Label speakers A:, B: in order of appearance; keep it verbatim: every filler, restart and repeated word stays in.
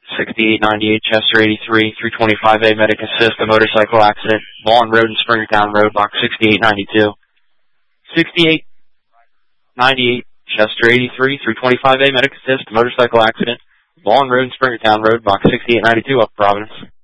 A: sixty-eight ninety-eight, Chester eighty-three, three twenty-five A, medic assist, a motorcycle accident, Vaughn Road and Springertown Road, box sixty-eight ninety-two. sixty-eight ninety-eight, Chester eighty-three, three twenty-five A, medic assist, a motorcycle accident, Vaughn Road and Springertown Road, box sixty-eight ninety-two, up Providence.